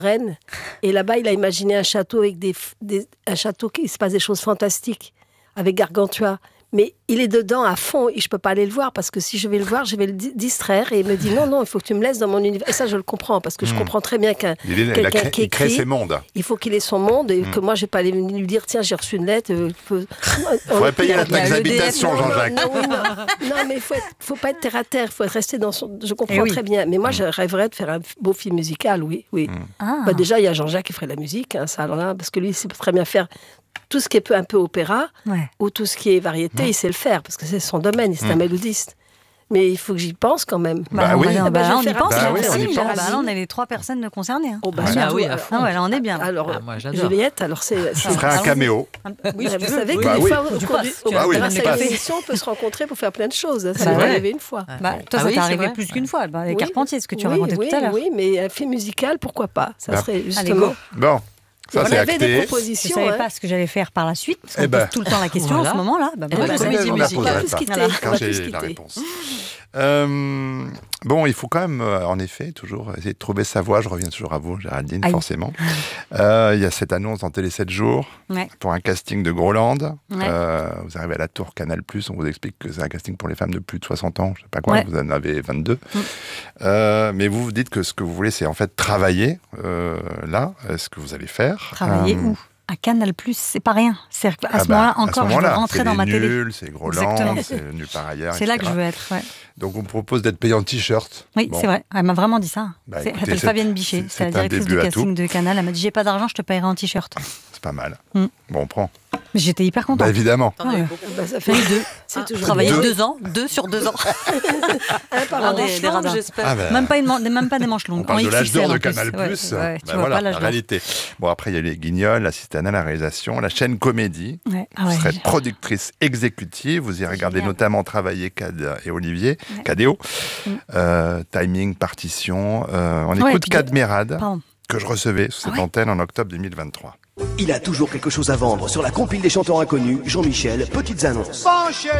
Rennes. Et là-bas, il a imaginé un château avec un château qui se passe des choses fantastiques, avec Gargantua. Mais il est dedans à fond et je ne peux pas aller le voir parce que si je vais le voir, je vais le distraire. Et il me dit non, il faut que tu me laisses dans mon univers. Et ça, je le comprends parce que je comprends très bien quelqu'un qui crée écrit. ses mondes. Il faut qu'il ait son monde et que moi, je ne vais pas aller lui dire tiens, j'ai reçu une lettre. Il faudrait payer la taxe d'habitation, Jean-Jacques. Non, mais il ne faut pas être terre à terre. Il faut rester dans son. Je comprends très bien. Mais moi, je rêverais de faire un beau film musical, oui. Bah, déjà, il y a Jean-Jacques qui ferait la musique, ça, alors là, parce que lui, il sait très bien faire. Tout ce qui est un peu opéra ou tout ce qui est variété, il sait le faire parce que c'est son domaine, c'est un mélodiste. Mais il faut que j'y pense quand même. On y pense. Là, on est les 3 personnes concernées. Oui, à fond. Là, on est bien. Alors, moi, j'adore. Juliette, alors c'est. Ça ferait un caméo. Oui, vous savez que des fois, grâce à l'émission, on peut se rencontrer pour faire plein de choses. Ça m'est arrivé une fois. Toi, ça t'est arrivé plus qu'une fois. Les Carpentiers, ce que tu racontais tout à l'heure. Oui, mais un film musical, pourquoi pas ? Ça serait justement. Bon. Ça, on avait des propositions. Je ne savais pas ce que j'allais faire par la suite. Parce qu'on pose tout le temps la question en ce moment-là. Comédie musicale, quand j'ai la réponse. Bon, il faut quand même, en effet, toujours essayer de trouver sa voie. Je reviens toujours à vous, Géraldine, forcément. Il y a cette annonce dans Télé 7 jours pour un casting de Groland. Vous arrivez à la tour Canal+, on vous explique que c'est un casting pour les femmes de plus de 60 ans. Je ne sais pas quoi, vous en avez 22. Mais vous vous dites que ce que vous voulez, c'est en fait travailler là. Est-ce que vous allez faire Travailler où ? À Canal+, c'est pas rien. À ce moment-là, encore, je veux rentrer dans ma télé. C'est Nul, c'est Groland, c'est Nulle part ailleurs, c'est là que je veux être, Donc, on me propose d'être payé en t-shirt. Oui, c'est vrai. Elle m'a vraiment dit ça. Elle s'appelle Fabienne Bichet. C'est la directrice du casting de Canal. Elle m'a dit, j'ai pas d'argent, je te payerai en t-shirt. C'est pas mal. Bon, on prend. Mais j'étais hyper contente. Évidemment. Ça fait 2. C'est toujours travailler 2 ans. 2 sur 2 ans. Des radars, j'espère. Même pas des manches longues. On parle de l'âge d'or de Canal+. Voilà, la réalité. Bon, après, il y a les Guignols, l'assistante à la réalisation, la chaîne Comédie. Vous serez productrice exécutive. Vous y regardez notamment travailler Cad et Olivier. Cadéo. Timing, partition. On écoute Cad Merad, que je recevais sur cette antenne en octobre 2023. Il a toujours quelque chose à vendre sur la compile des chanteurs inconnus. Jean-Michel, petites annonces.